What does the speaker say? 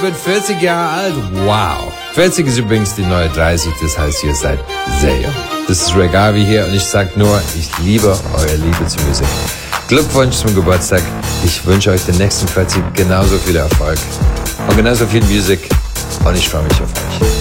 wird 40 Jahre alt. Wow. 40 ist übrigens die neue 30, das heißt, ihr seid sehr jung. Das ist Regavi hier und ich sag nur, ich liebe eure Liebe zur Musik. Glückwunsch zum Geburtstag. Ich wünsche euch den nächsten 40 genauso viel Erfolg und genauso viel Musik und ich freue mich auf euch.